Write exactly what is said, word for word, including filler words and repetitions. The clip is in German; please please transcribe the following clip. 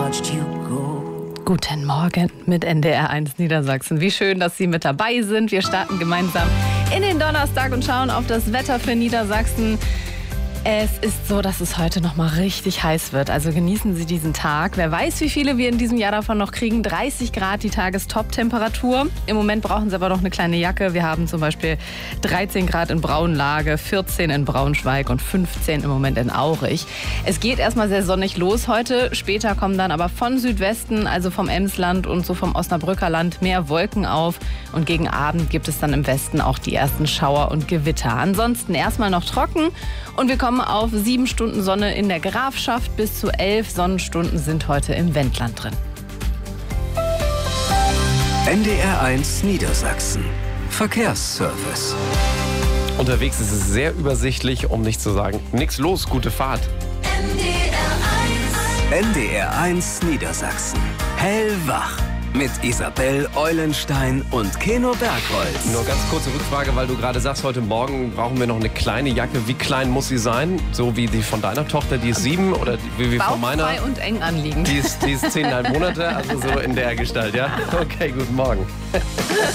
watched you go. Guten Morgen mit N D R eins Niedersachsen. Wie schön, dass Sie mit dabei sind. Wir starten gemeinsam in den Donnerstag und schauen auf das Wetter für Niedersachsen. Es ist so, dass es heute noch mal richtig heiß wird. Also genießen Sie diesen Tag. Wer weiß, wie viele wir in diesem Jahr davon noch kriegen. dreißig Grad die Tagestop-Temperatur. Im Moment brauchen Sie aber noch eine kleine Jacke. Wir haben zum Beispiel dreizehn Grad in Braunlage, vierzehn in Braunschweig und fünfzehn im Moment in Aurich. Es geht erstmal sehr sonnig los heute. Später kommen dann aber von Südwesten, also vom Emsland und so vom Osnabrücker Land, mehr Wolken auf. Und gegen Abend gibt es dann im Westen auch die ersten Schauer und Gewitter. Ansonsten erstmal noch trocken. Und wir kommen auf sieben Stunden Sonne in der Grafschaft. Bis zu elf Sonnenstunden sind heute im Wendland drin. N D R eins Niedersachsen. Verkehrsservice. Unterwegs ist es sehr übersichtlich, um nicht zu sagen, nix los, gute Fahrt. N D R eins Niedersachsen. Hellwach. Mit Isabel Eulenstein und Keno Bergholz. Nur ganz kurze Rückfrage, weil du gerade sagst, heute Morgen brauchen wir noch eine kleine Jacke. Wie klein muss sie sein? So wie die von deiner Tochter, die ist sieben, oder wie, wie von meiner? Bauchfrei und eng anliegend. Die ist, die ist zehneinhalb Monate, also so in der Gestalt, ja? Okay, guten Morgen.